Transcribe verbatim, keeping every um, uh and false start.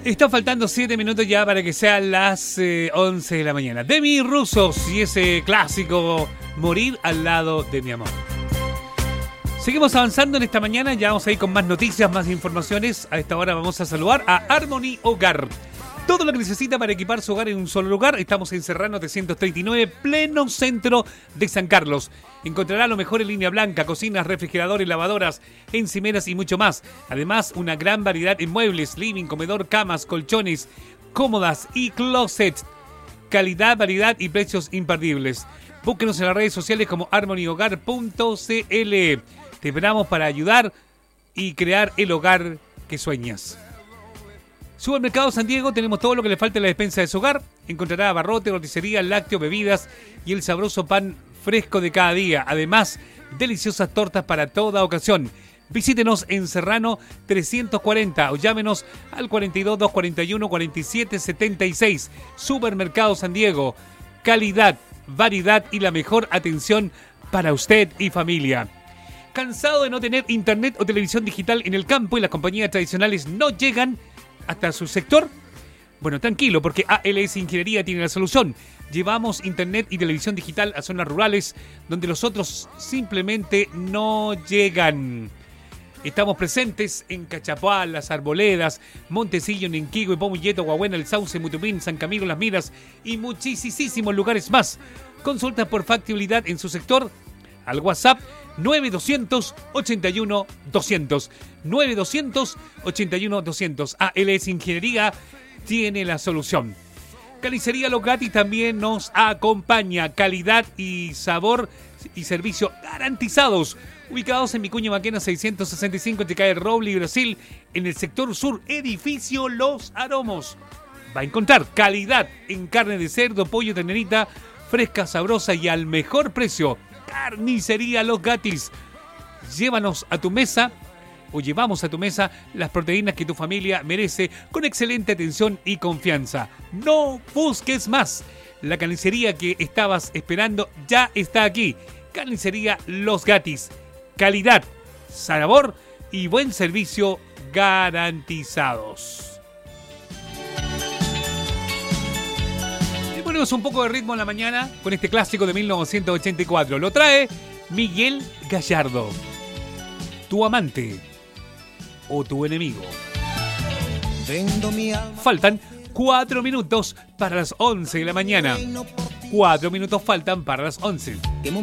Están faltando siete minutos ya para que sean las eh, once de la mañana. Demi Rusos y ese clásico Morir al lado de mi amor. Seguimos avanzando en esta mañana, ya vamos a ir con más noticias, más informaciones. A esta hora vamos a saludar a Harmony Hogar. Todo lo que necesita para equipar su hogar en un solo lugar. Estamos en Serrano trescientos treinta y nueve, pleno centro de San Carlos. Encontrará lo mejor en línea blanca, cocinas, refrigeradores, lavadoras, encimeras y mucho más. Además, una gran variedad en muebles, living, comedor, camas, colchones, cómodas y closets. Calidad, variedad y precios imperdibles. Búsquenos en las redes sociales como harmony hogar punto c l. Te esperamos para ayudar y crear el hogar que sueñas. Supermercado San Diego, tenemos todo lo que le falta en la despensa de su hogar. Encontrará abarrote, roticería, lácteos, bebidas y el sabroso pan fresco de cada día. Además, deliciosas tortas para toda ocasión. Visítenos en Serrano trescientos cuarenta o llámenos al cuarenta y dos, doscientos cuarenta y uno, cuarenta y siete setenta y seis. Supermercado San Diego, calidad, variedad y la mejor atención para usted y familia. ¿Cansado de no tener internet o televisión digital en el campo y las compañías tradicionales no llegan hasta su sector? Bueno, tranquilo, porque A L S Ingeniería tiene la solución. Llevamos internet y televisión digital a zonas rurales donde los otros simplemente no llegan. Estamos presentes en Cachapoal, Las Arboledas, Montecillo, Nenquigüe, Pomilleto, Guabuena, El Sauce, Mutupín, San Camilo, Las Miras y muchísimos lugares más. Consulta por factibilidad en su sector al WhatsApp nueve doscientos, ochenta y uno, doscientos. nueve doscientos, ochenta y uno, doscientos. A L S Ingeniería tiene la solución. Carnicería Los Gatis también nos acompaña. Calidad y sabor y servicio garantizados. Ubicados en Vicuña Maquena seiscientos sesenta y cinco, en Calle Roble y Brasil, en el sector sur, edificio Los Aromos. Va a encontrar calidad en carne de cerdo, pollo, ternerita, fresca, sabrosa y al mejor precio. Carnicería Los Gatis. Llévanos a tu mesa o llevamos a tu mesa las proteínas que tu familia merece con excelente atención y confianza. No busques más. La carnicería que estabas esperando ya está aquí. Carnicería Los Gatis. Calidad, sabor y buen servicio garantizados. Y ponemos un poco de ritmo en la mañana con este clásico de mil novecientos ochenta y cuatro. Lo trae Miguel Gallardo. Tu amante o tu enemigo. Faltan cuatro minutos para las once de la mañana. Cuatro minutos faltan para las once.